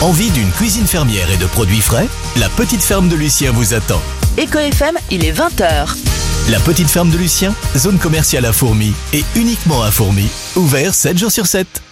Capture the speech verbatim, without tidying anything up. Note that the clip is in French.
Envie d'une cuisine fermière et de produits frais? La petite ferme de Lucien vous attend. Eco F M, il est vingt heures. La petite ferme de Lucien, zone commerciale à Fourmies et uniquement à Fourmies, ouvert sept jours sur sept.